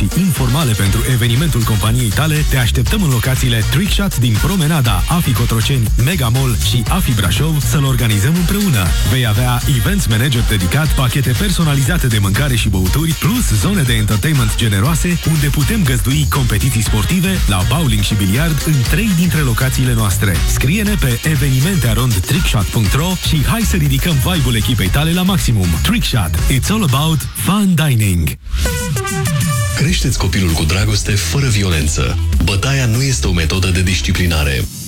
și informale pentru evenimentul companiei tale, te așteptăm în locațiile Trickshot din Promenada, AFI Cotroceni, Mega Mall și AFI Brașov să-l organizăm împreună. Vei avea events manager dedicat, pachete personalizate de mâncare și băuturi, plus zone de entertainment generoase, unde putem găzdui competiții sportive la bowling și biliard în 3 dintre locațiile noastre. Scrie-ne pe evenimentearondtrickshot.ro și hai să ridicăm vibe-ul echipei tale la maximum. Trickshot. It's all about fun dining. Creșteți copilul cu dragoste fără violență. Bătaia nu este o metodă de disciplinare.